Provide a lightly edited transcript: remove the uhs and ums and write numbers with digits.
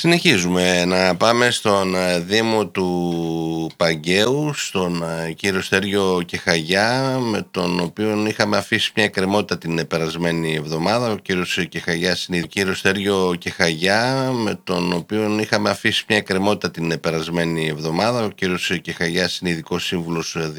Συνεχίζουμε να πάμε στον Δήμο του Παγκαίου, στον κύριο Στέργιο Κεχαγιά, με τον οποίο είχαμε αφήσει μια εκκρεμότητα την περασμένη εβδομάδα. Ο κύριος Κεχαγιάς είναι κύριο Στέργιο Κεχαγιά, με τον οποίο είχαμε αφήσει μια εκκρεμότητα την περασμένη εβδομάδα. Ο κύριος Κεχαγιάς είναι ειδικός σύμβουλος